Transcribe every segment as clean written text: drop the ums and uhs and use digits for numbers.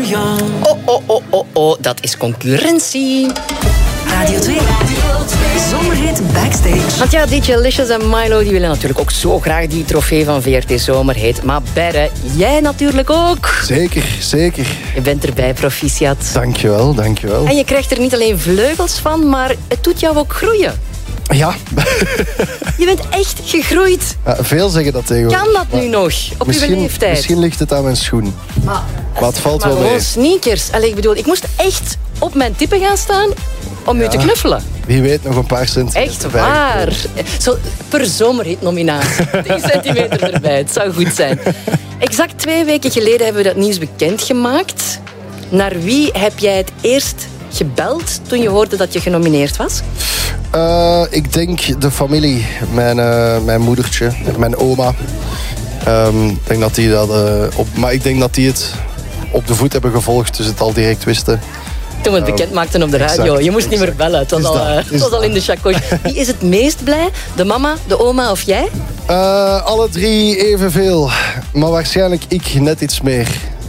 Oh, dat is concurrentie. Radio 2. Zomerhit Backstage. Want ja, DJ Licious en Milo die willen natuurlijk ook zo graag die trofee van VRT Zomerhit. Maar Berre, jij natuurlijk ook. Zeker. Je bent erbij, proficiat. Dankjewel. En je krijgt er niet alleen vleugels van, maar het doet jou ook groeien. Ja. Je bent echt gegroeid. Ja, veel zeggen dat tegenwoordig. Kan dat nu nog, op je leeftijd? Misschien ligt het aan mijn schoen. Maar het valt wel mee. gewoon sneakers. Allee, ik bedoel, ik moest echt op mijn tippen gaan staan om u te knuffelen. Wie weet nog een paar centimeter. Echt waar. Zo per zomerhit-nominatie. 10 centimeter erbij, het zou goed zijn. Exact 2 weken geleden hebben we dat nieuws bekendgemaakt. Naar wie heb jij het eerst gebeld toen je hoorde dat je genomineerd was? Ik denk de familie. Mijn moedertje, mijn oma. Ik denk dat die dat maar ik denk dat die het op de voet hebben gevolgd, dus het al direct wisten. Toen we het bekend maakten op de radio. Exact, je moest niet meer bellen. Het was al in de chakos. Wie is het meest blij? De mama, de oma of jij? Alle 3 evenveel. Maar waarschijnlijk ik net iets meer.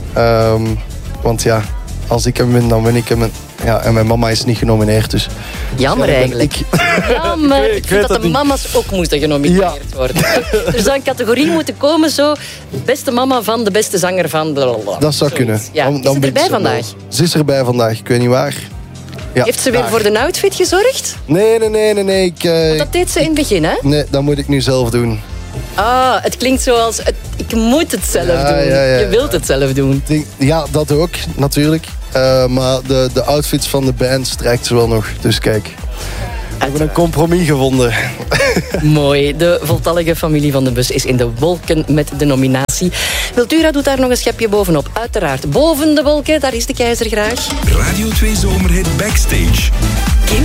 Want ja, als ik hem win, dan win ik hem. Ja, en mijn mama is niet genomineerd, dus... Jammer eigenlijk. Jammer. Ik vind dat de mama's ook moesten genomineerd worden. Er zou een categorie moeten komen, zo... Beste mama van de beste zanger van... Blablabla. Dat zou kunnen. Ja. Is ze erbij vandaag? Ze is erbij vandaag, ik weet niet waar. Ja, heeft ze weer voor de outfit gezorgd? Nee. Dat deed ze in het begin, hè? Nee, dat moet ik nu zelf doen. Ah, het klinkt zoals... Ik moet het zelf doen. Ja. Je wilt het zelf doen. Ja, dat ook, natuurlijk. Maar de outfits van de band strijkt ze wel nog. Dus kijk, we hebben een compromis gevonden. Mooi. De voltallige familie van de bus is in de wolken met de nominatie. Wiltura doet daar nog een schepje bovenop. Uiteraard boven de wolken, daar is de keizer graag. Radio 2 Zomerhit Backstage.